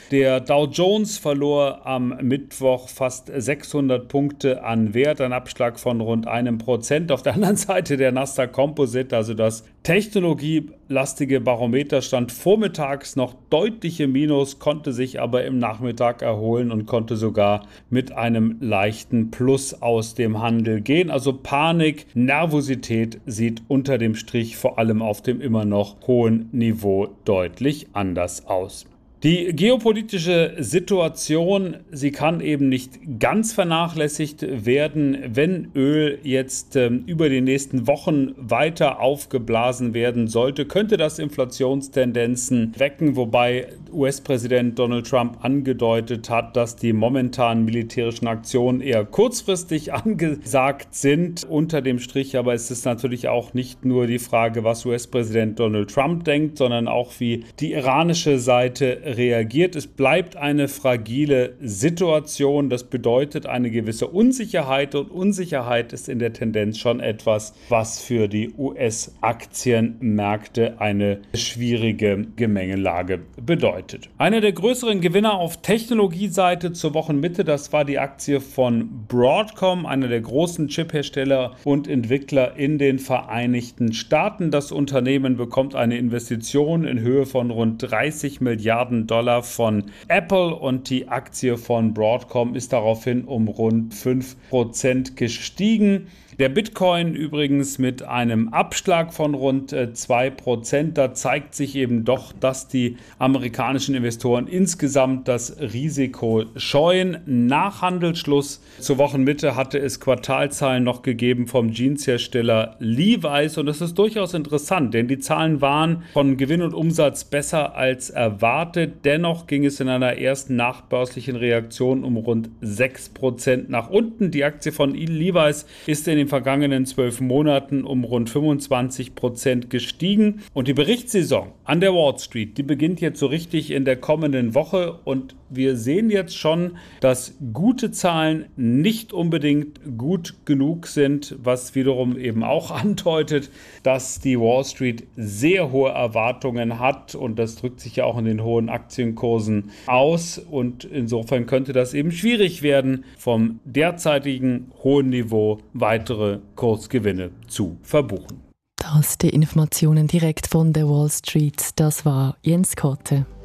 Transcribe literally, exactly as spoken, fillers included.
Der Dow Jones verlor am Mittwoch fast sechshundert Punkte an Wert, ein Abschlag von rund einem Prozent. Auf der anderen Seite der Nasdaq Composite, also das technologielastige Barometer, stand vormittags noch deutlich im Minus, konnte sich aber im Nachmittag erholen und konnte sogar mit einem leichten Plus aus dem Handel gehen. Also Panik, Nervosität sieht unter dem Strich vor allem auf dem immer noch hohen Niveau deutlich anders aus. Die geopolitische Situation, sie kann eben nicht ganz vernachlässigt werden, wenn Öl jetzt äh, über die nächsten Wochen weiter aufgeblasen werden sollte, könnte das Inflationstendenzen wecken, wobei U S-Präsident Donald Trump angedeutet hat, dass die momentanen militärischen Aktionen eher kurzfristig angesagt sind. Unter dem Strich aber ist es natürlich auch nicht nur die Frage, was U S-Präsident Donald Trump denkt, sondern auch wie die iranische Seite reagiert. Es bleibt eine fragile Situation. Das bedeutet eine gewisse Unsicherheit und Unsicherheit ist in der Tendenz schon etwas, was für die U S-Aktienmärkte eine schwierige Gemengelage bedeutet. Einer der größeren Gewinner auf Technologieseite zur Wochenmitte, das war die Aktie von Broadcom, einer der großen Chiphersteller und Entwickler in den Vereinigten Staaten. Das Unternehmen bekommt eine Investition in Höhe von rund dreißig Milliarden Dollar von Apple und die Aktie von Broadcom ist daraufhin um rund fünf Prozent gestiegen. Der Bitcoin übrigens mit einem Abschlag von rund zwei Prozent. Da zeigt sich eben doch, dass die amerikanischen Investoren insgesamt das Risiko scheuen. Nach Handelsschluss zur Wochenmitte hatte es Quartalzahlen noch gegeben vom Jeanshersteller Levi's. Und das ist durchaus interessant, denn die Zahlen waren von Gewinn und Umsatz besser als erwartet. Dennoch ging es in einer ersten nachbörslichen Reaktion um rund sechs Prozent nach unten. Die Aktie von Levi's ist in den vergangenen zwölf Monaten um rund fünfundzwanzig Prozent gestiegen. Und die Berichtssaison an der Wall Street, die beginnt jetzt so richtig in der kommenden Woche. Und wir sehen jetzt schon, dass gute Zahlen nicht unbedingt gut genug sind, was wiederum eben auch andeutet, dass die Wall Street sehr hohe Erwartungen hat. Und das drückt sich ja auch in den hohen Aktienkursen aus. Und insofern könnte das eben schwierig werden, vom derzeitigen hohen Niveau weitere Kursgewinne zu verbuchen. Das die Informationen direkt von der Wall Street. Das war Jens Korte.